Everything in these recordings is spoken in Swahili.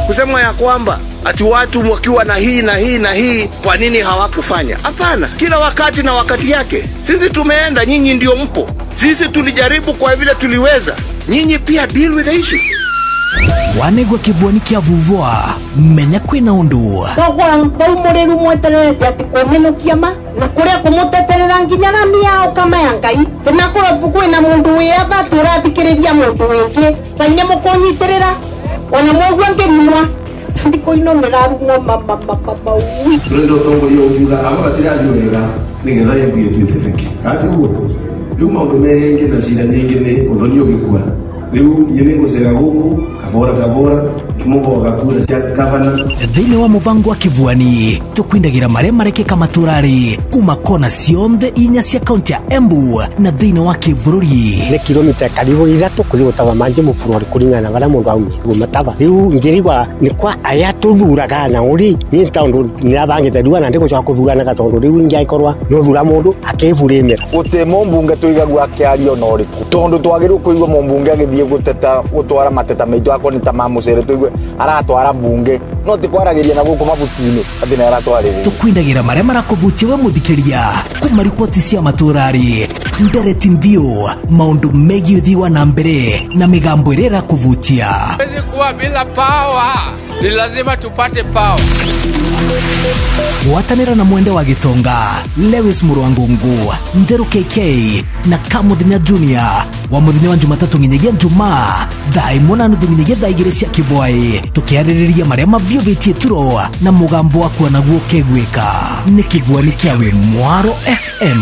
kusema ya kwamba ati watu wakiwa na hii na hii na hii kwa nini hawakufanya. Hapana, kila wakati na wakati yake. Sisi tumeenda, nyinyi ndio mpo. Sisi tulijaribu kwa vile tuliweza. Nyinyi pia deal with the issue. Wanegwa kivuani kia vuvua menya kwina undu kwa umuriru mwetererete ati kumenukia ma na kuria kumuteterera nginya na miao kama ya Ngai na korobu kwina mundu wetha turathikiriria mundu wingi kaine mukunyitirira ona mwegwa nginywa ndiko ino mirarungwa mama ui ndo tongo yo uga abatira wega ningetha yambie twitetheke ati ugo riu maundu mengi na cira nyingi ni uthonio gikua riu yene ngocera guku kavora kimogoga kura cia gavana thini wa mubango wa kivuani tukwindagira marekeka maturari kuma kona cionthe inya cia kaunti ya Embu na thini wa Kivururi ni kilomita karibu 3 kuthi gutava manje mupurori kuringana bara mundu aumi gumatava riu ngirigwa ni kwa aya tuthuraga na uri ni taundu ni abangite duana ndiko cha kuthurana gatondu riu ngaikorwa no thura mundu akevurimira gute mumbunge tuigagwa akiario no riku tondu twagiru kuigwa mumbunge agithie guteta gutwara mateta meitu akoni ta mamucere tuigwe aratwara mbunge no tikwaragiria na guku mabutini ati na aratwarire tukwindagira maremara kuvutiwa muthikiria kuma ripoti cia maturari mbere timbio maundu megi uthiwa na mbere na migambo irera kuvutia hawezi kuwa bila power ni lazima tupate power watanira na mwende wa Gitonga Lewis Murwangungu Njeru KK na Kamuthinya Junior wa muthenya wa Jumatatu nginyagia Jumaa daimona nuthinyagia thaigire cia kibwai tukiaririria maria mavyo vitie turo na mugambo wa kuona guo kegwika ni kibwani kiawe Mwaro FM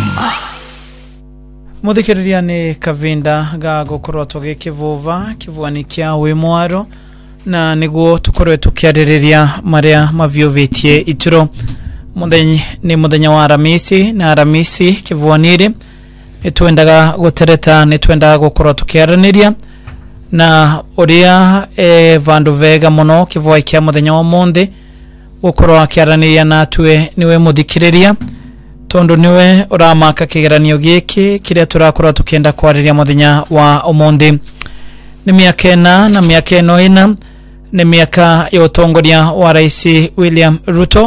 muthikiriria ni kavinda ga gukorwo tugikivuva kibwani kiawe Mwaro na niguo tukorwe tukiaririria maria mavyo vitie ituro muthenya wa Aramisi na Aramisi kibwaniri nitwendaga gutereta nitwendaga gukorwo tukiaraniria na uria vandu vega muno kivwa kia muthenya wa monde gukorwo akiaraniria natwe niwe muthikiriria tondu niwe uramaka kigeranio giki kiria turakorwo tukienda kwariria muthenya wa monde ni miaka ina ni miaka ya utongoria wa Rais William Ruto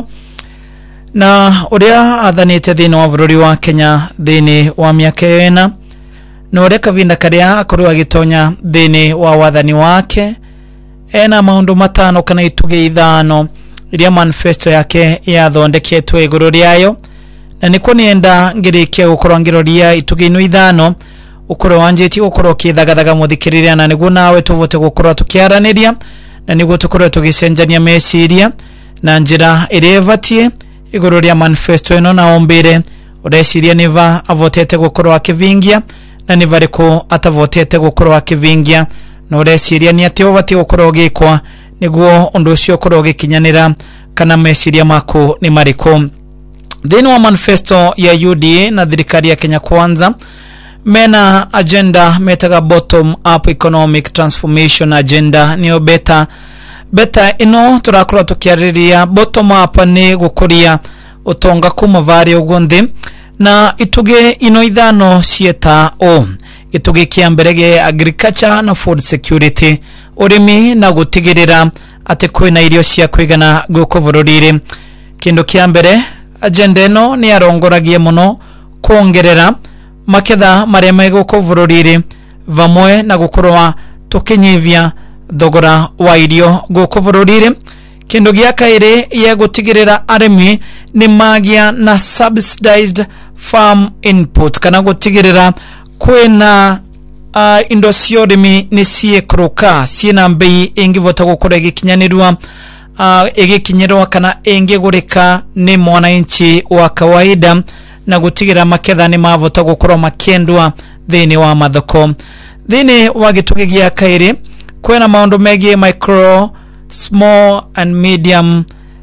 na uria athanite thini wa bururi wa Kenya thini wa miaka ina na uria kavinda karia akorwo agitonya thini wa wathani wake ena maundu matano kana ituge ithano iria manifesto yake yathondeketwe iguru riayo na niko nienda ngirikia gukorwo ngiroria ituge ino ithano ukorwo wanjeti gukorwo kithagathaga muthikiriria na niguo nawe tuvote gukorwo tukiaraniria na niguo tukorwo tugicenjania meciria na njira iria vatie iguru ria manifesto ino na ombire ureciria niva avotete gukorwo akivingia na ni variku atavotete gukorwo akivingia na ureciria ni ati ovati gukorwo gikwa niguo undu ucio ukorwo gikinyanira kana meciria maku ni mariku thini wa manifesto ya UDA na thirikari ya Kenya Kwanza mena agenda metaga bottom up economic transformation agenda niyo beta ino turakorwo tukiariria bottom up ni gukuria utonga kuma vari ugonthi na ituge ino ithano cieta ituge kia mbere agriculture na food security urimi na gutigirira ati kwina irio cia kwigana guko bururire kindu kia mbere agenda ino ni arongoragie muno kuongerera maketha maria meguko bururire vamwe na gukorwa tukinyivia thogora wa irio guko bururire kindu gia kaire ye gutigirira arimi ni magia na subsidized farm input kana gutigirira kwena indo cia urimi ni ciekruka ciena mbei ingivota gukora gikinyanirwa igikinyirwa kana ingigurika ni mwananchi wa kawaida na gutigira maketha ni mavota gukorwo makiendwa thini wa mathoko thini wa gitugi gia kairi kwena maundu megi micro small and medium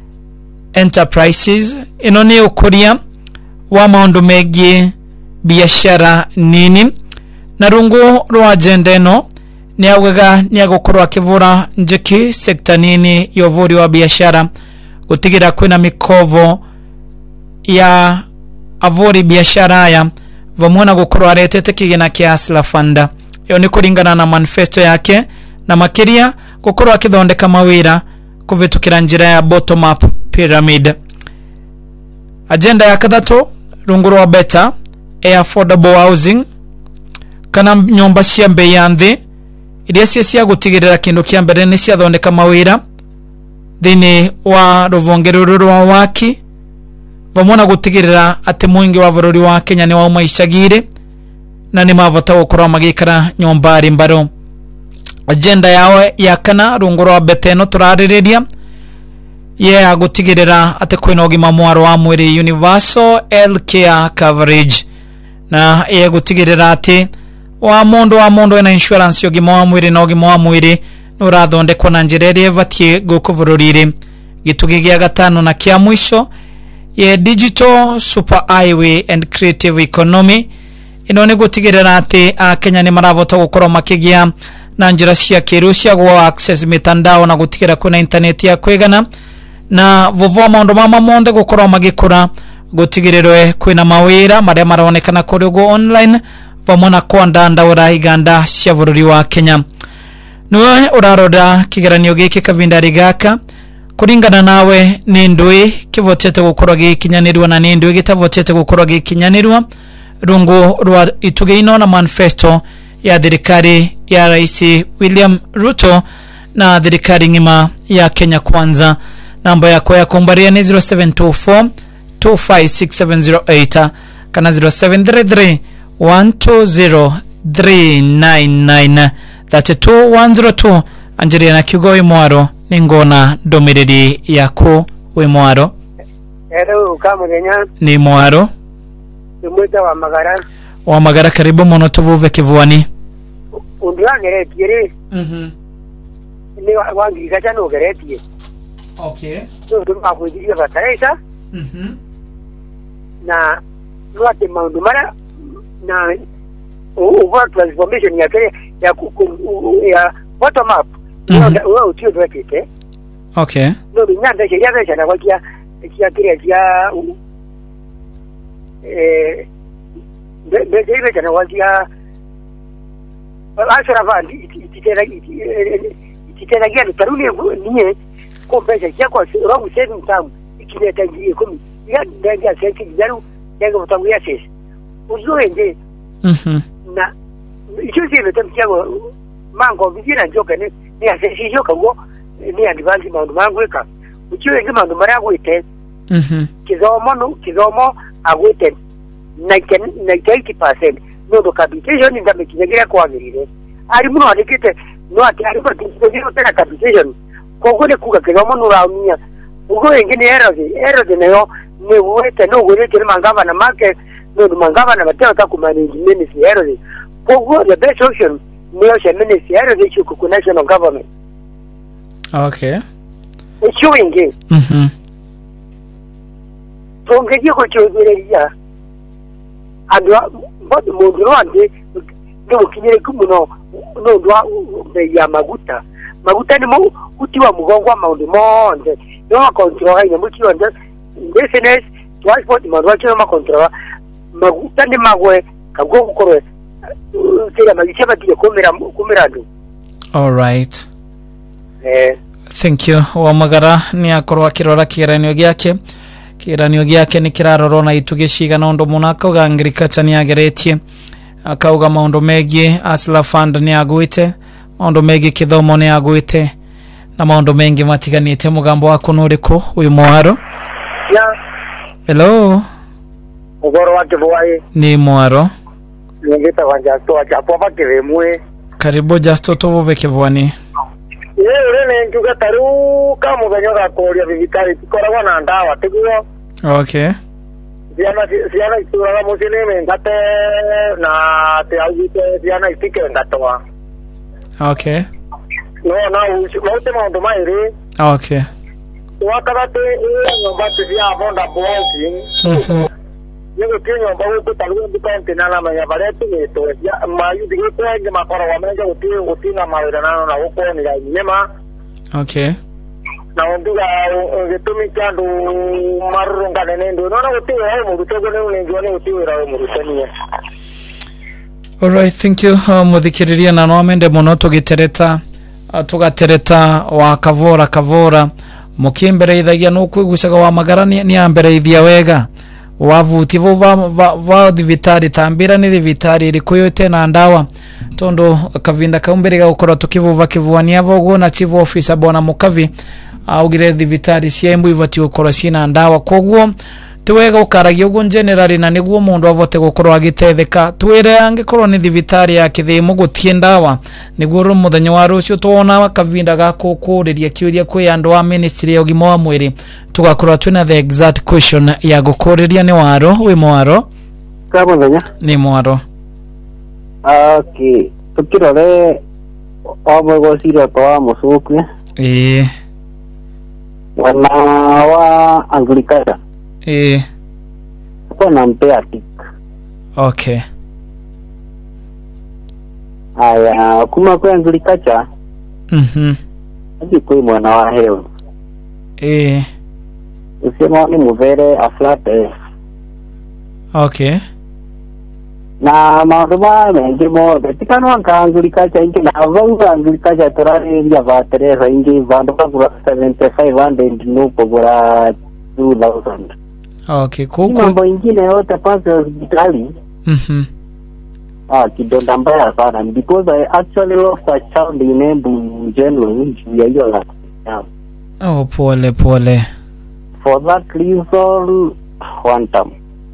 enterprises ino ni ukuria wa maundu megi biashara nini na rungu rwa agenda ino ni augaga ni agukorwo akivura njiki sekta nini ya uvuri wa biashara gutigira kwena mikovo ya avuri biashara ya vamona gukorwo aretete kigina kia Hustler Fund iyo ni kuringana na manifesto yake na makiria gukorwo akithondeka mawira kuvitukira njira ya bottom up pyramid. Agenda ya kadhato rungu rwa beta affordable housing kana nyomba cia mbei ya nthi iria cia gutigirira kindu kia mbere ni cia thondeka mawira thini wa ruvonge ruru rwa waki vamwe na gutigirira ati mwingi wa bururi wa Kenya ni wauma icagire na ni mavota gukorwo magikara nyomba ari mbaro. Agenda yawe ya kana rungu rwa beta ino turaririria ye gutigirira ati kwina ugima mwaro wa mwiri universal healthcare coverage na ye gutigirira ati wa mundu ena insurance ugima wa mwiri na ugima wa mwiri nurathondekwo na njira iria ivatie guku bururi-ri. Gitugi gia gatano na kia mwisho ye digital super highway and creative economy ino ni gutigirira ati Kenya ni maravota gukorwo makigia na njira cia kiru cia gwa access mitandao na gutigira kuna internet ya kwigana na vovo maundu mama monde gukorwo magikura gutigirirwe kwina mawira maria maronekana kuri go online vamwe na kwandanda ura iganda cia bururi wa Kenya. Niwe uraroda kigeranio giki kavindari gaka kuringana nawe ni ndui kivotete gukorwo gikinyanirwa na ni ndui gitavotete gukorwo gikinyanirwa rungu rwa ituge ino na manifesto ya thirikari ya Rais William Ruto na thirikari ngima ya Kenya Kwanza. Namba yako ya kumbaria ni 0724 256708 kana 0733 120 399. That's 2102. Anjiri na kiugo Wimwaro ningona domiriri yako Wimwaro. Hello Kamugenya. Ni Mwaro. Nimwita wa Magara. Wa Magara, karibu muno tuvuve kivuani. Undiangeretie. Ni wangiga chano geretie. Okay. So tumakujiria bataraisa. Na nuate maundu mara na over transformation ya kile ya bottom up. Wewe utio dwekete. Okay. No binyanda sheria besha na wakia kile kia bebe besha na wakia asura vandi ititera gani taruni niye kompesa chako rogu saving time ikileta njie 10 ya ndanga senti jaru ndanga mtangu ya sisi uzoende na ichuzi betemkiago mango vijina njoka ni asisi joka ngo ni advance mandu mangweka uchiwe ngimandu mara gwite kizomo agwite 90% no do capitation ndame kinyagira kwagirire ari muno adikite no ati ari kwa kinyagira tena capitation kogone kuga kizomo no raumia ugo engine erode nayo ne wete no gwete mangava na market no mangava na bateo ta kumanage ministry erode kogo the best option no she ministry erode chuku ku national government. Okay. Uchiwinge tongeje ko chogereria andwa bodo mundu wande ndo kinyere kumuno no ndwa ya maguta ni mo utiwa mugongo wa maundu monde no control ina muti wande business transport mandwa chino ma control maguta ni magwe kago kukorwe tira magichaba tire kumira ndo. All right. Thank you. Wa Magara ni akorwa kirora kigeranio giake ni kirarorwo na ituge cigana undu munaka uga agriculture ni ageretie akauga maundu megi asla fund ni agwite maundu megi kithomo ni agwite na maundu mengi matiganite. Mugambo wako nuriku uyu Mwaro? Hello. Ugoro wake boy ni Mwaro. Ngita wanja to apo bakiremwe. Karibu Justo tuvuve kivuani. Rene njuga taru kama ganyoga koria vivitari koragwa na ndawa tiguo. Okay. Siana itura musine mengate na te augite siana istike ngatoa. Okay. No mote maundu mairi. Okay. Wakabate nyomba tia bonda bosi. Yego kinyo mbawe kutaluwa bikante nana manya bareti to ya mayu dige kwenge makora wamenga utina mawira nano na uko ni ya nyema. Okay. Na onduga ngetumi kandu marunga nendo nona utiwe hawo mu rutogo ne njone utiwe rawo mu rutania. All right, thank you. Muthikiriria na no amende muno tugitereta tugatereta wa kavora mukimbere ithagia no kwigucaga wa magara ni ambere ithia wega wavuti va thivitari tambira ni thivitari rikuyote na ndawa tondo kavinda kaumbere gukora tukivuva kivuania vogo na chief officer bona mukavi augire thivitari ciembu ivati gukora cina ndawa koguo tiwega ukaragia ugo generally na niguo mundu avote gukorwa agitetheka twire angikorwo ni thivitari ya kithimu gutie ndawa niguo muthenya wa rucio tuona kavinda gako kuriria kiuria kwi andu wa ministry ya ugima wa mwiri tugakorwa twina the exact question ya gukuriria ni waro wi mwaro ka muthenya ni mwaro. Okay, tukirore omwe gocire kwa mucukwe wana wa agriculture kuna mpea tik. Okay. Aya, kuma kwa agriculture hadi kwa mwana wa hewa usema ni muvere a flat. Okay. Na mauduma mengi mo betikano ka agriculture ingi na vangu agriculture torari ya vateresa ingi vandu kwa 7500 no pogora 2000. Okay, cool. Mambo ingine yote pasi hospitali. Kidonda mbaya sana because I actually lost a child in Embu January ya hiyo la. Oh, pole. For that reason, one time.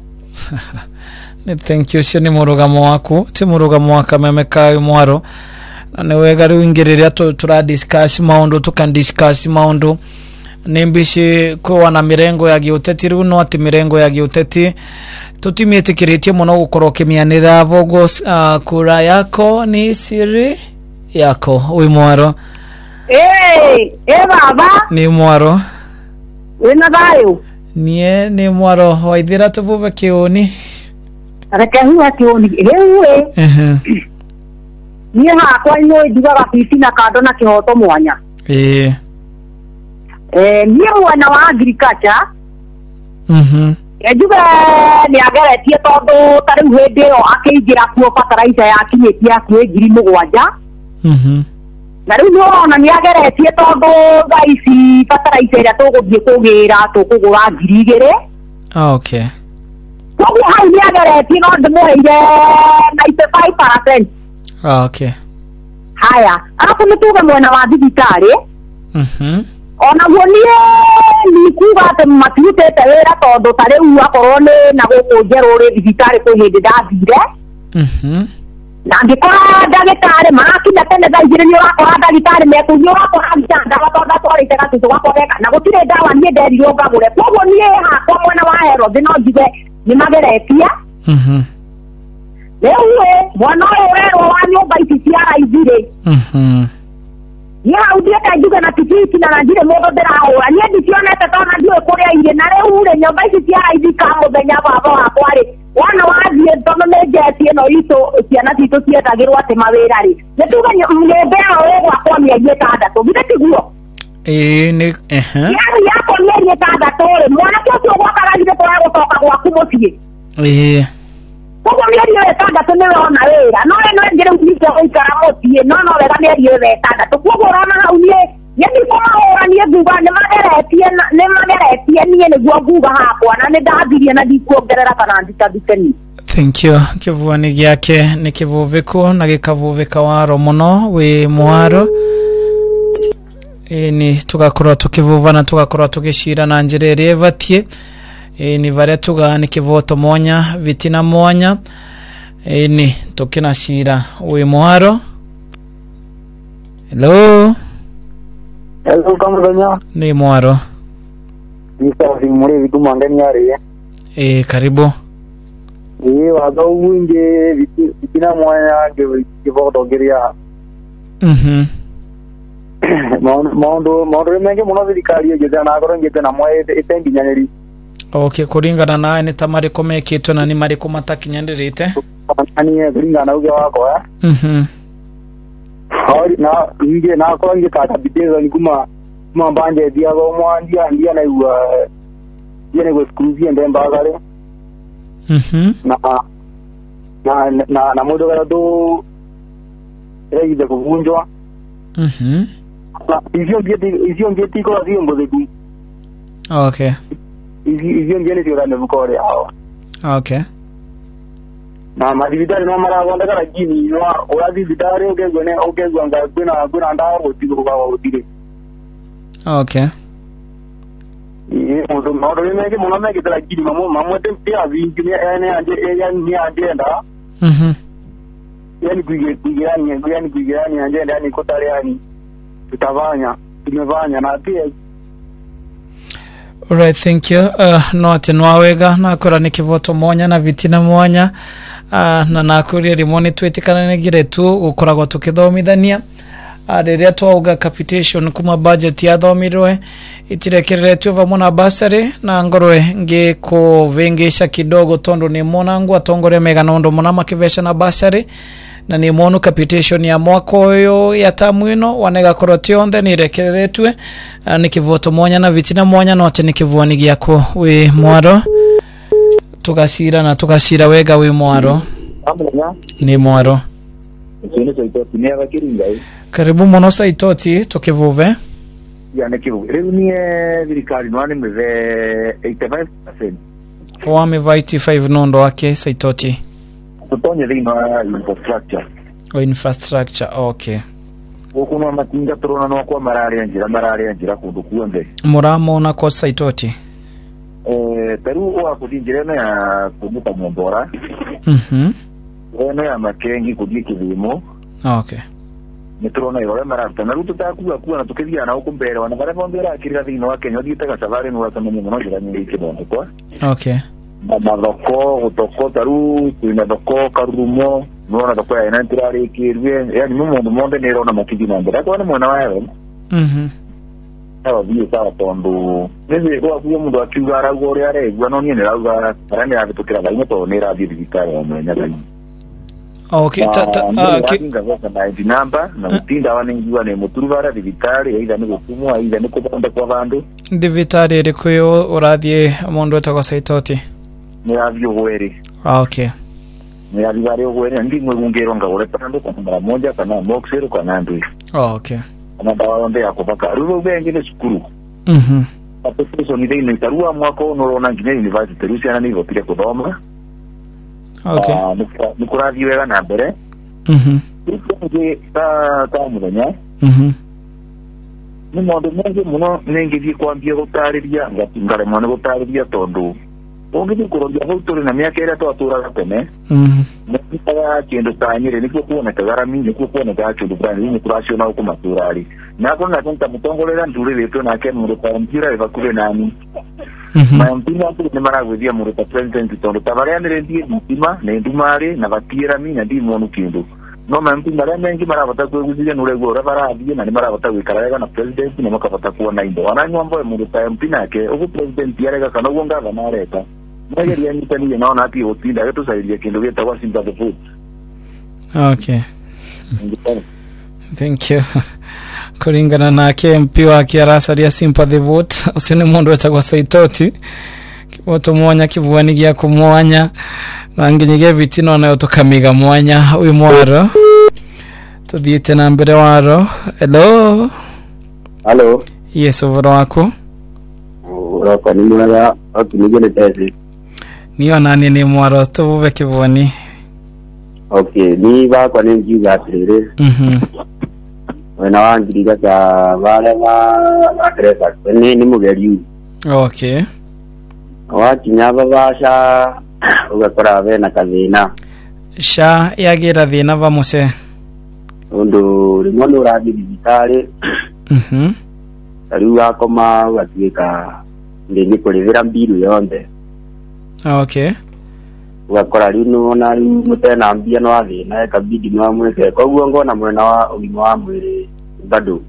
Thank you, sio ni murugamo waku ti murugamo waka memeka mwaro na ni wega ruingiriria tura discuss maundu tukan discuss maundu nimbishi kwa na mirengo ya giuteti riu no ati mirengo ya giuteti tutimitikiritie muno gukorwo kimianira vogo kura yako ni siri yako wi mwaro. Baba ni mwaro wina thayo nie ni mwaro waithira tuvuve kiuni Rekahiwa kioni hewe niye hakwa ino ndugaga fiti na kando na kihoto mwanya niye mwana wa agriculture nduga ni ageretie tondu tariu hindi yo akiingira kuo fertilizer yakinyitie akuo 7,000 na riu nona ni ageretie tondu gaici fertilizer ira tuguthie kugira tukugura 2,000. Okay. Koguo hau ni ageretie no ndimweire 95%. Okay. Haya, alafu nituge mwena wa thibitari ona guo ni kuga ati matiutete wira tondu tariu akorwo ni na guku njeruri thibitari kwi hindi ndathire na ngikora ndagitari marakinya tene thaa igiri ni urakora ndagitari mekunyia urakora ndawa tondu atwarite gatutu gakoreka na gutire ndawa nie nderirwo ngagure koguo nie hakwa mwena wa health no njuge ni mageretia lewe mwana wewe wa nyumba ici cia raithire ni audhiete njuge na tikiti na njire mundu ndirahura nie ndicionete tona ndiwe kuria ire na riu ri nyumba ici cia raithi ka muthenya baba wakwa ri wana wathie tondu ni njeti ino itu ciana citu cietagirwo ati mawira ri nituge nyumba yao we gwakwa mieri 6 githe tiguo ni yako mieri 6 ri mwanake ucio gwakaragire turagucoka gwaku mucii koguo mieri 6 niwe ona wira no eno ngire uthite guikara mucii no wega mieri 6 koguo urona hau nie ndikumahura nie nguga ni mageretie nie niguo nguga hakwa na ni ndathirie na ndikuongerera kana nditabikeni. Thank you. Kivuani giake ni kivuviku na gikavuvika waro muno wi mwaro ni tugakorwa tukivuvana tugakorwa tugishira na njira iria ivatie ni varia tuga ni kivoto mwanya vitina mwanya ni tukinashira wi mwaro. Hello kamuthenya ni mwaro isa muri vituma ngani ari karibu wazo wingi vitina mwanya kivoto geria maundu mengi muno thirikari igite na ngoro ngite na mwe itenginyaniri. Okay, kuringana nawe ni tamari komekitwe na ni mari kumatakinyanirite ani kuringana uge wako na inge na ko inge kata bitezo ni kuma mbanje dia go mwandia ndia na iwa yene go skruzi ende mbagare na mudo gara do reide kuvunjwa Izio ngeti ko azio mbodeku. Okay. Izio ngene sio rane bukore hawa. Okay. Na madivitari no mara wanda kara gini no orazi vitari oke gwanga kuna nda otiko kwa otire. Okay. Mundo mege mwana kitara gini mamo tempe avingi ene anje nda. Yani kuigirani anje ndani kotari yani tumevanya na pia. Alright, thank you. No atinwawega nakora nikivoto mwanya na vitina mwanya na nakuria rimoni twetikana negire tu gukoragwo tukithomithania riria twauga capitation kuma budget ya thomirwe itirekereretwe vamwe na basari na ngorwe ngikuvingisha kidogo tondu ni monangu atongore mega nondo mona makivesha na basari na ni monu capitation ya mwaka uyu ya tamu ino wanega koroti onthe ni rekereretwe nikivoto mwanya na vitina mwanya no ati nikivuani giako wi mwaro tukashira wega wi mwaro ni mwaro karibu muno Saitoti tukivuve ya kivuve riu ni thirikari no ni mve 85% wa meva 85 nondo wake Saitoti tutonye thina infrastructure okay okuno matinga turona no kwa mararia njira kundu kuonde muramona ko Saitoti peru wa kudinjire na ya kumuta mbora eno ya makengi kudiki vimo okay niturona yore marata na rutu takuwa na tukithia na ukumbere wana bare bombera akirira thino wa Kenya thitaga safari no watamenya muno njira nyingi kibondo kwa okay madoko utoko taru kuna doko karumo nona doko ya nantirari kirwe yani mumo monde nero na makiji nambere kwa ni mwana wae sawa biyo sawa tondo neze kwa kuyo mundu akiugara gore are gwano ni nerauga arani abitukira baino to nera bidikara omenya gani okay kinga kwa namba na utinda wanengiwa ne muturubara bidikari aidha ni gukumwa aidha ni kubonda kwa bandu ndivitari erikuyo urathie mundu etagwa Saitoti ni avyo gweri okay ni avyo gweri ndi mwungero ngagore pando kwa mara moja kana moxero kana ndui okay na dawa yako paka rubo bengi ni shukuru hapo sio ni dai nitarua mwaka unaona ngine university Rusia na nivo pile kudoma okay nikurathi wega na mbere ngi ta muthenya ni mondo mengi muno nengi kwambia gutariria ngatingare mwana gutariria tondu ongithi kuroria hau turi na miaka ira twaturaga tene nitaga kindu tanyire nikuo kuoneka garami nikuo kuoneka kindu brani ni turaciona uko maturari na kona tunta mutongorera nduri letu na ke mundu kwa mpira evakure nani mpira hapo ni maragwithia mundu ta president tondu tabare andere ndie mtima na ndumare na batira mi na ndi monu kindu no mpira bara mengi marabata kweguzia nure gora barathie na ni marabata gwikaraga na president na makabata kuona indo wananywa mboe mundu ta mpira ke uko president yarega kana ugonga na areta Ngeria nitani naona ati utinda yetu saidia kindu geta kwa simba the food. Okay. Thank you. Kuringana na KMP wa kiarasaria sympathy vote usine mundu etagwa Saitoti kiboto mwanya kivuani gya kumwanya nanginyige vitino nayo tukamiga mwanya uyu mwaro tudhiete na mbere waro. Hello yes over wako urako ni mwara akinigene tezi niyo nani ni mwaro tuvuve kivuani okay ni bakwa ni ngiga atirire wena wangiriga ta vale va kresa ni mugeri okay wakinya babasha ugakora bena kathina sha yagira thina vamuse undu rimwe urathi thibitari riu akoma ugatuika ndini kurivira mbiru yonde okay ugakora riu nona riu mutena mbia no athina ekabidi no amweke koguo ngona mwena wa ugima wa mwiri bado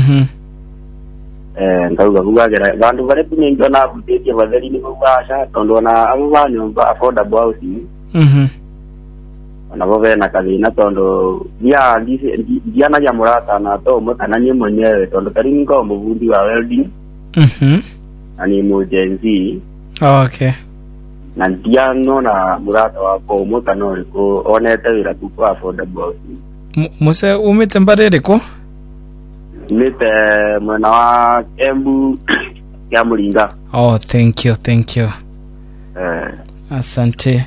ngauga kugagera bandu bare tuningi ona butetie batheri ni kubasha tondu na abo banyumba affordable housing ona bobe na kathina tondu dia na ya murata na to mo kana ni mwenyewe tondu tari ngo mubundi wa welding ani emergency okay na dia no na murata wa ko mo kana ko onete wira ku affordable housing muse umite mbarere ko nite mwena wa Embu ya Muringa. Oh, thank you. Asante.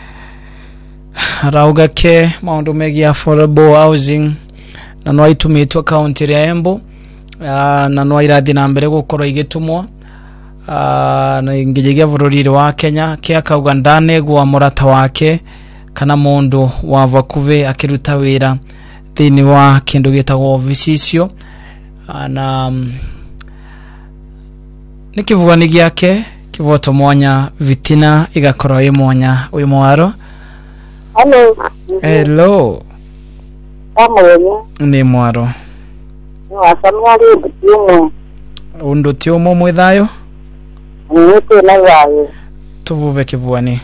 Rauga ke maundu megi affordable housing na no itumitwa county ya Embu na no irathi na mbere gukorwo igitumwo na ngijigia bururi wa Kenya ke akauga ndane gwa murata wake kana mundu wa vakuve akiruta wira thini wa kindu gitagwo office na nikivugani giake kivoto mwanya vitina igakorwo imwanya uyu mwaro. Hello. Ni mwaro. Wasamwari nditiumo. Undo tiumo mwithayo? Niko na yayo. Tuvuve kivuani.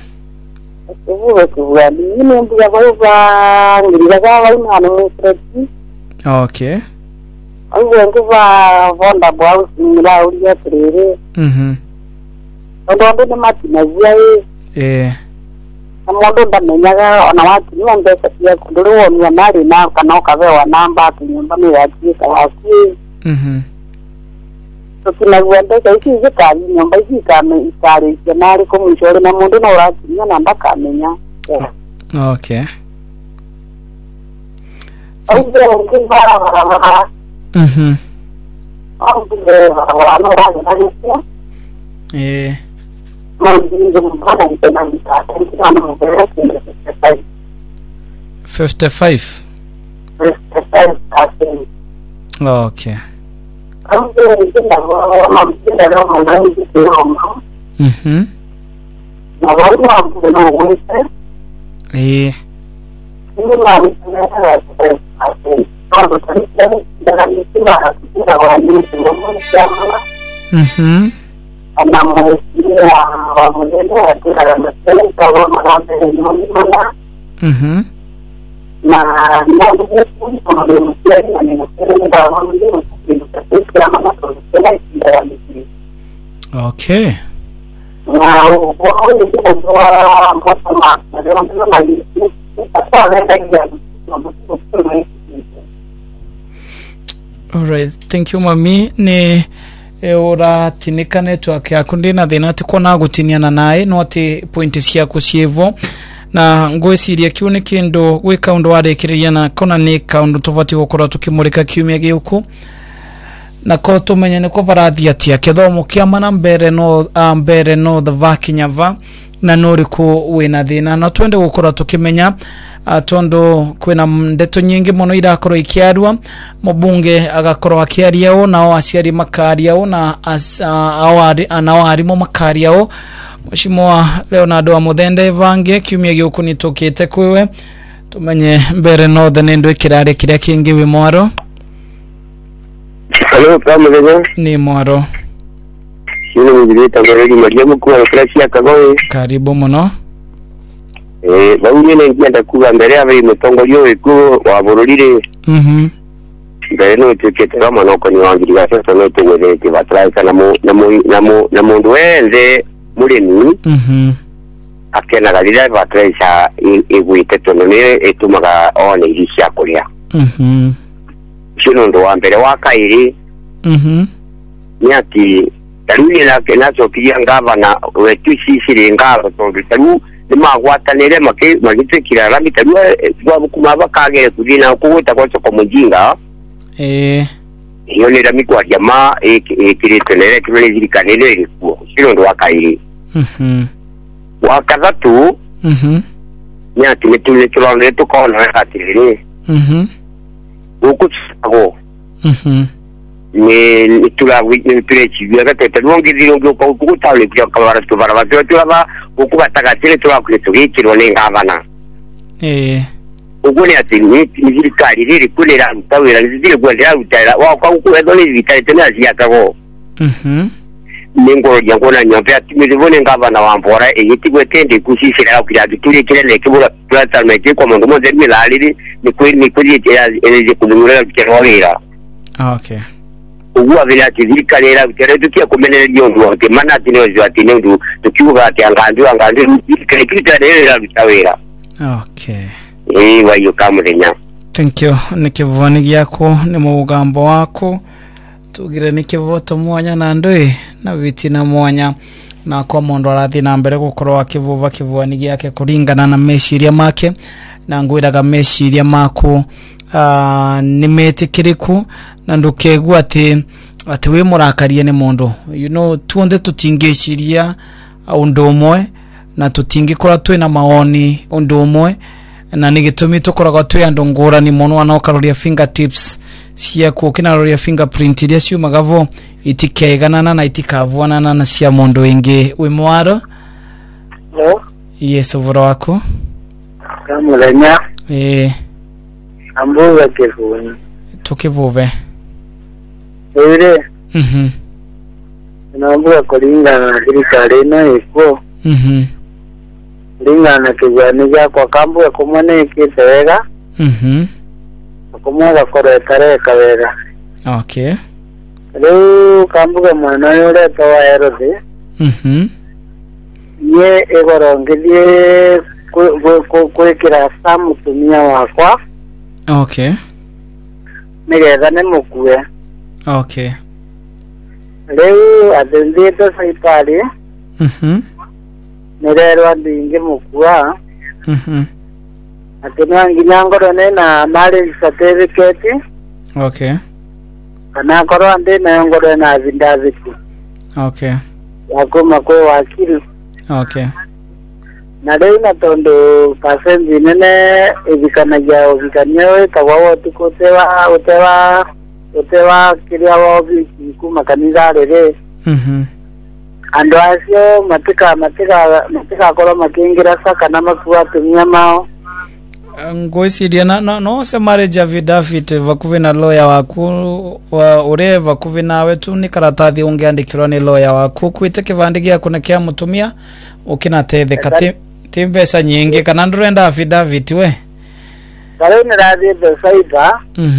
Ine mbuga kwa ngiriga kwa ina mwetreti. Okay. Ayo nguva vonda bwa usingila ulia trere. Ndo matina zia Amondo ndamenyaga ona watu niyo mbesa pia kunduru ni nari na kana ukavewa namba tunyumba ni yati kawaki. So tunagwenda kaiki zikari nyumba hizi kame isari nari ko mshore na mundu na urati niyo namba kamenya. Okay. Eh. 55. Okay. Okay. All right, thank you mami. Ni ora tinika network yaku ndina thina ati kona gutiniana nae no ati point ciaku cievo na ngweciria kiu ni kindu gwika undu warekiria na kona ni kaundu tuvati gukora tukimurika kiumia giuku na ko tumenye ni ko varathi atia kithomo kia mana mbere no the vakinyava na noriku wina thina na twende gukora tukimenya tondo kwina ndeto nyingi muno irakorwo ikiarwa mubunge agakorwo akiariao nao aciari makariao na awarimo makariao Mheshimiwa Leonardo wa Muthende Vange kiumia giuku nitukite kwiwe tumenye mbere no the nendo ikirare kiria kingi wi mwaro. Hello, Kamuzenya. Ni mwaro. Shino mjirita ngoregi Maria mkuu fresh ya Kagoe. Karibu muno. Bawuye ngenda kuba mbere abe mutongolyo weku wa bururire. Mbere no tukete kama noko ni wangiriga sasa no tuweze kibatrai kana na mundu wenze mureni. Akena galira batrai sa igwite tono ne etumaga one irisha kuria. Shino ndo wa mbere wa kairi. Nyati taruye na kenacho kia ngavana wetu sisi ngava tondo taru ni magwatanire magitekira rami taru kwa kumaba kagere kudina kuweta kwa soko mujinga iyo ni rami kwa jamaa kiretenere kibele zirikanele ilikuwa shino ndo wa kairi. Wa kadhatu nyati metule tulonde tukona katirire ukutsako ni tulawitne prechi bya gatete longiziro ngo ko kutale bya kabara tubara batyo tulaba ukubatagatsire tulakwitugikirwa nengabana ugone ati ni zirikali riri kulera ntawira ziri gwendera utara wa kwa kuedo ni vitale tena ziyakago ningo yangona nyombe ati mizibone ngabana wambora eyitigwe tende kusishira kujya gituri kirele kibura platalmeke kwa muntu mo zermi laliri ni kuri eje kumurera kirwira. Okay. Uwa vile zirikalera utere tukia kumenera yondu ke mana tinyo ati ndu tukiuga ati angandu kile kitare la bitawera. Okay. Wayo Kamuzenya. Thank you. Nikivoni gyako ni mugambo wako tugire nikivoto mwanya na ndui na viti na mwanya na kwa mundu arathi na mbere gukorwo akivuva kivwani gyake kuringana na meshiria make na ngwiraga meshiria maku nimetikiriku na ndukegwa ati we murakarie ni mundu tuonde tutingishiria undu umwe na tutingikora twina maoni undu umwe na nigitumi tukoraga twe andu ngurani muno anokaroria fingertips cia kukinaroria fingerprint iria ciumagavo itikeganana na itikavwanana na cia mundu wingi wi mwaro. No Yes, uvura wako kamulenya ambuga kivuni tukivuve ire naambuga kuringana na thirikari ino ikuo ringana kigwani gyakwa kambuga kumwe ikite wega kumwe gakorwo itareka wega. Okay. Riu kambuga mwana uyu uretwa Herode ye igorongithie kwikira sa mutumia wakwa. Okay. Nigetha nimukue. Okay. Riu athiĩte caitari nirerwo andingi mukua ati no nginya ngorwo nina marriage certificate. Okay. Kana ngorwo ndina ngorwo na affidavit. Okay. Yakuma kwe wakili. Okay. Na rĩu na tondu percentage nene ithikanagia ũhikania wĩkagwo wotuku utewa kiria wobiki kuma kanitha rĩrĩ. Andu acio matikakorwo makiingira saka na makua atumia mao. Ngwiciria no se marriage affidavit vakuvi na lawyer waku ure vakuvi nawe tu ni karatathi ungeandikirwo ni lawyer waku kwite kivandi gyaku na kia mutumia ukinatetheka ti mbeca nyingi kana ndurenda affidavit we kare ni rathiite saiba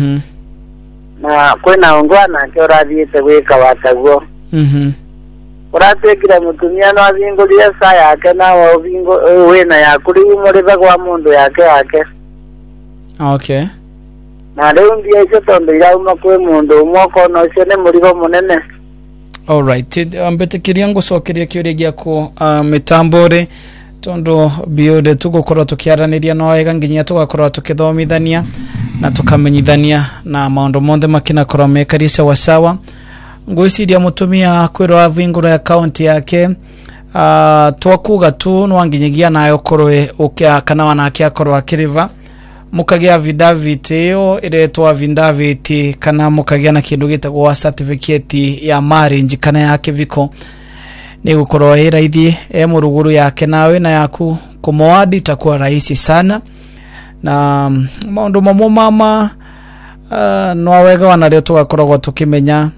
na kwina ungwana ke urathiite gwika wataguo uratekira mutumia no athingurie sa yake na wina yaku riu muritha gwa mundu yake. Okay. Na riu ndia icio tondu irauma kwi mundu umwe kono ucio ni murigo munene. Alright, ambetikiria ngucokeria kiuria giaku mitambore tondu biode tugukorwo tukiaraniria no wega nginya tugakorwo tukithomithania na tukamenyithania na maundu monthe makina korwo mekaria sawa. Ngwiciria mutumia kwirwo avingura account yake twakuga tu no nginyagia nayo korwe ukia kana wanake akorwo akiriva mukagia affidavit iyo iretwa affidavit kana mukagia na kindu gitagwo certificate ya marriage kana ya kiviko ni gukorwo raithi muruguru yake nawe na yaku kumwadi takuwa rahisi sana na maundu mamwe mama no wega wanario tugakorwo tukimenya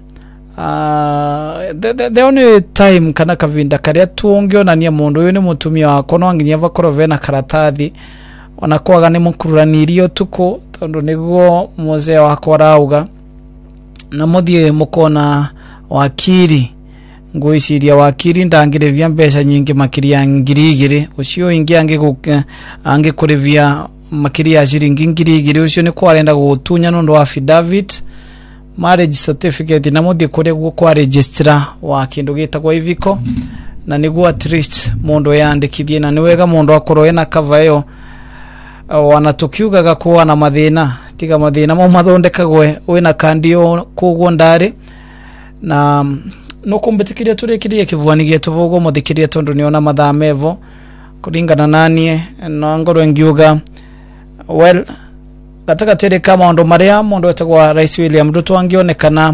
the only time kana kavinda karia tuongionania mundu uyu ni mutumia wako no nginya vakorwo vena karatathi onakwaga ni mukuranirio tuko tondu niguo muzee wako arauga na muthie mukona wakiri ngwiciria wakiri ndangirivia mbeca nyingi makiria 2,000 ucio ingi angikurivia makiria ciringi 2,000 ucio ni kwarenda gutunya nundu wa affidavit marriage certificate na muthie kure kwa registrar wa kindu gitagwo iviko na niguo at least mundu yandikithie na niwega mundu akorwo ena cover yo wanatukiugaga kuwa na mathina tiga mathina mo mathondekagwe wina kandio kugwo ndari na no kumbetikiria turekirie kivwani gitu vugo muthikirie tondu niona mathaa mevo kuringana nanie no ngorwe ngiuga well gataka tere kama maundu maria mundu etagwa Rais William Ruto angionekana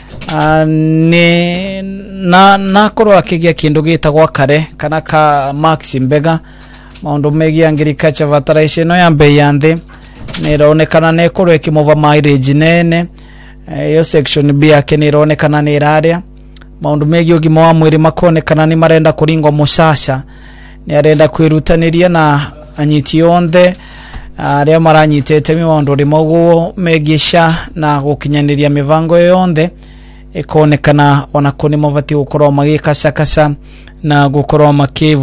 ni na korwa akigia kindu gitagwa kare kana ka Max Mbega maundu megia agriculture fertilizer no ya bei ya nthi ni ironekana ne korwa kimova mileage nene yo section B yake ni ironekana ni iraria maundu megia ugima wa mwiri makonekana ni marenda kuringwa mushasha ni arenda kwirutaniria na anyiti yonthe aria maranyitete maundu rimoguo megisha na gukinyaniria mivango yonthe ikonekana ona kuni mavati gukorwo magikacakasa na gukorwo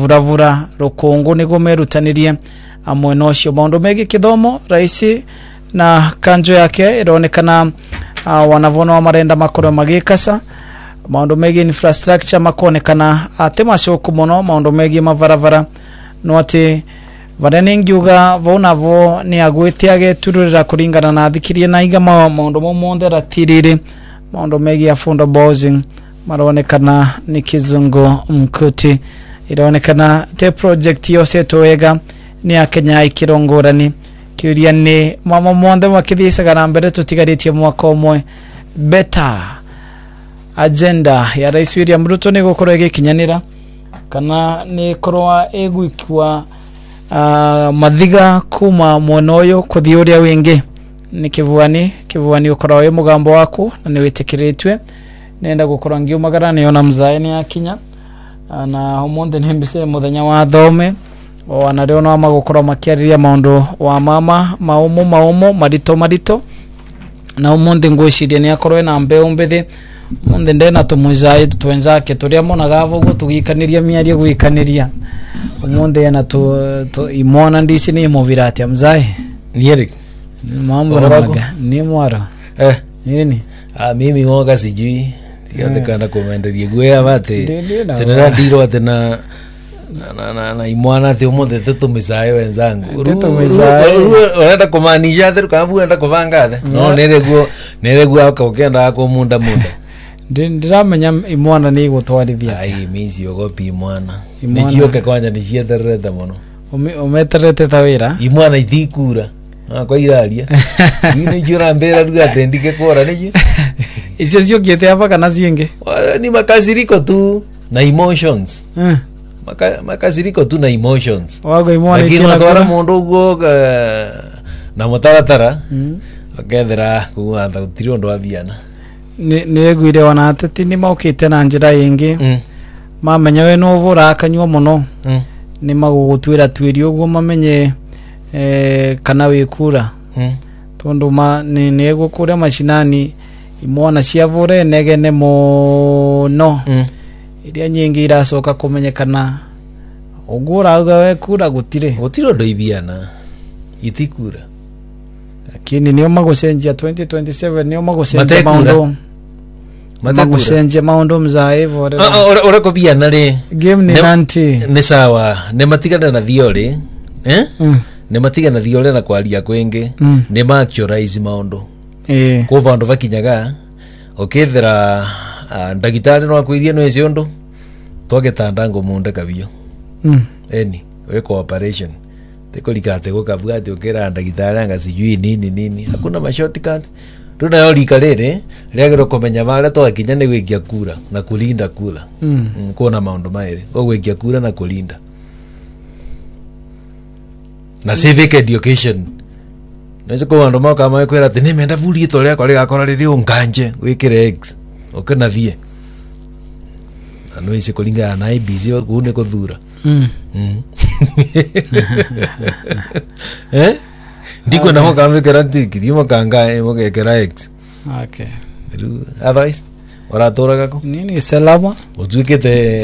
makivuravura rukungu nigo merutanirie amwe nocio maundu megi kithomo Rais na kanjo yake ironekana wanavona wa marenda makoro magikasa maundu megi infrastructure makonekana ate mashoku muno maundu megi mavaravara no ati varene ngiuga vonavo ni agwitiage tururira kuringana na thikirie na iga maundu momonde ratirire maundu megi affordable housing maronekana ni kizungu mkuti ironekana te project yose toega ni akenya ikirongorani kiuria ni mama monde makithisaga na mbere tutigaritie mwaka omwe better agenda ya Rais William Ruto ni gukorwo igikinyanira kana ni korwa egwikwa mathiga kuma mwena uyu kuthi uria wingi ni kivuani ukorwo wi mugambo waku na ni witikiritwe nenda gukorwo ngiumagara ni ona mzae ni akinya na umunde ni mbise muthenya wa thome wana reo no magukorwo makiariria maundu wa mama maumo marito na umunde ngwiciria ni akorwe na mbeo mbithi munde ndena tumuzai twenzake turia monaga vugo tugikaniria miario gwikaniria umunde na tu imona ndisi ni movirati mzai nieri mambo raga ni mwara nini mimi ngoga sijui yakana komenderia gwe abate tena ndiro atena na imwana te umunde tutumisayo wenzangu unaenda kumaanisha ati kambu unaenda kuvanga ati no nereguo akokenda ko munda ndiramenya imwana ni gutwarithia ai mizi ogopi imwana nichioke kwanja nicieterete muno umeterete tawira imwana itikura kwa iraria ni jura mbera ruga tendike kora niji icio ciogete hapa kana cienge ni makasiriko tu na emotions makasiriko tu na emotions wago imwana lakini unatwara mundu ugo na mutaratara akethera kugatha utiri undu abiana ni egwire wana ateti ni maukite na njira ingi mamenya we no vura akanywa muno ni magugutwira twiri uguo mamenye kana wikura tondu ni egukura mashinani imwana ciavure negene muno iria nyingi iracoka kumenyekana ugura we kura gutire undu ibiana itikura lakini niyo magucenjia 2027 niyo magucenjia maundu mzae vore ureko biana ri game ni nanti ni sawa ne matigana na thiori ne matigana thiori na kwaria kwingi ne ma actualize maundu ko vandu vakinyaga okethera ndagitari no akwirie no ese undu twagetanda ngo munde kabio eni we cooperation tekolikate gukabwate ukera ndagitari anga sijui nini hakuna mashortcut tuna yo likarere riagero komenya vale twakinya ni gwikia kura na kulinda kura kuona maundu maire gwikia kura na kulinda na civic education nese ko vandu makama kwera ati ni menda vuli to ria kore gakora riri unganje wikire x okena thie ano ise kulinga na IBC kune kuthura ndiko na hoka mvekera tiki dio kanga mokekera x okay otherwise oratora gako nini salama utuikete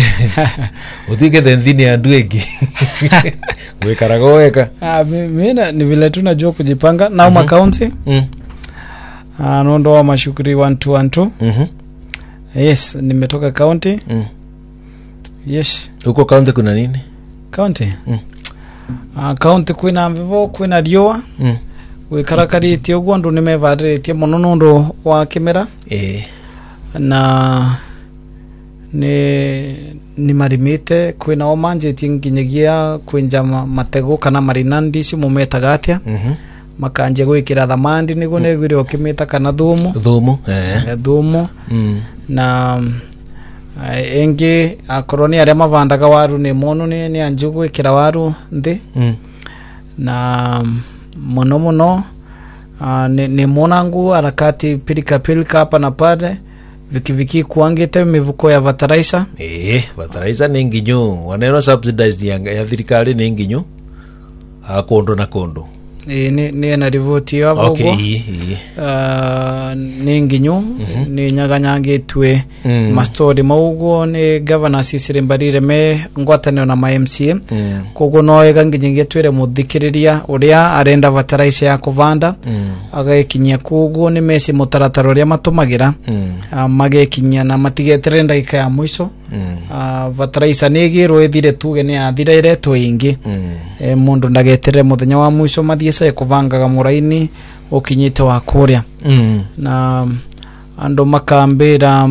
ndini andu egi wekarago weka mimi ni vile tunajua kujipanga na county nondo wa mashukuri 1212 yes nimetoka county yes huko county kuna nini county county kwina mvivo kwina riwa wikarakarite uguo ndu nimevariritie muno nundu wa kimera na ni marimite kwina omanjetie nginyagia kwinja matego kana marinandi ci mumetaga atia makanje gwikira thamandi nigo negwire okimita kana thumu na engi akoroni aria mavandaga waru ni mono ni anju gwikira waru nthi na muno ni monangu harakati pilika hapa na pale viki kuangite mivuko ya fertilizer fertilizer ni nginyo waneno subsidized ya thirikari ni nginyo kondo na kondo ni na rivoti ya bogo. Okay. Ni nginyu ni nyaganyangitwe mastori maugo ni governor Cecily Mbarire me ngwatanio na MCA kogo no ega nginyi twire muthikiriria uria arenda fertilizer ya kuvanda agakinyia kogo ni mesi mutarataro ria matumagira magekinyia na matigetere ndagika ya mwisho fertilizer nigirwe thire tuge ni athire twingi mundu ndagetere muthenya wa mwisho mathiece kuvangaga muraini ukinyite wa kuria na ando makambira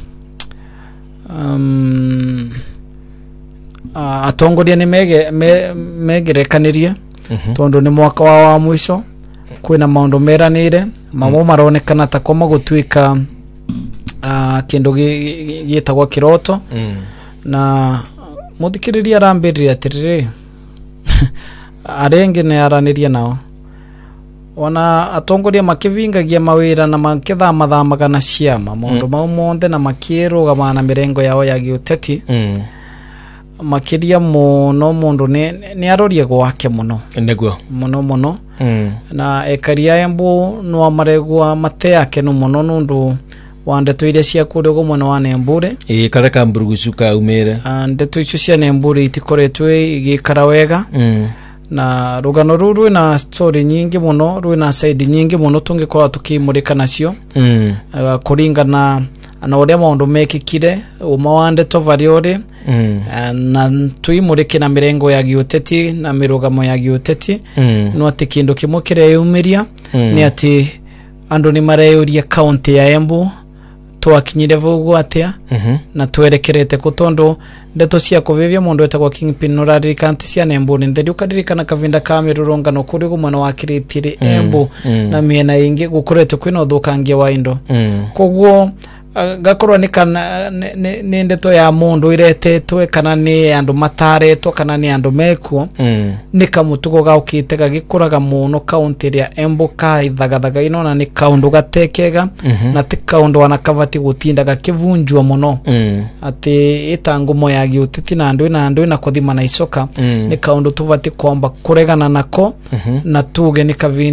atongoria ni megerekanirie tondu ni mwaka wa mwisho kwina maundu meranire mamo maronekana ta koma gutwika kindu gitagwa kiroto na muthikiriria arambiriria atiriri arenge ne araniria nao ona atongoria makivingagia mawira na makithamathamaga na ciama maundu mau monthe na makirugama na mirengo yao ya giuteti makiria muno mundu ni arorie gwake muno neguo muno na ekaria Embu no amaregwa mate yake no muno nundu wandeto iria cia kure gumwe wa Nembure kareka mburugucuka umire ndeto icio cia Nembure itikoretwe igikara wega na rugano ruru na story nyingi muno rwina side nyingi muno tungikora tukimurika nacio kuringana na uria maundu mekikire umawande tovariore na tuimurike na mirengo ya giuteti na mirugamo ya giuteti no ati kindu kimwe kireyumiria ni ati andu ni mareyuria county ya Embu twakinyire vugu atia na twerekerete kutondo ndeto cia kuvivia mundu etagwa Kingpin Norari kanti cia Embu ni ndedu kadirikana kavinda ka mirurungano kuri gumwana wa kiritiri Embu na miena ingi gukuretwe kwina uthukangia wa indo kogwo gakorwa ni ndeto ya mundu iretetwe kana ni andu mataretwo kana ni andu mekuo ni kamutugo gaukite gagikuraga muno county ya Embu kaithagathaga ino na ni kaundu gatekega na ti kaundu wanakavati gutinda gakivunjwa muno ati itangumo ya giutiti na andu na kuthima na icoka ni kaundu tuvati kwamba kuregana nako na tuge ni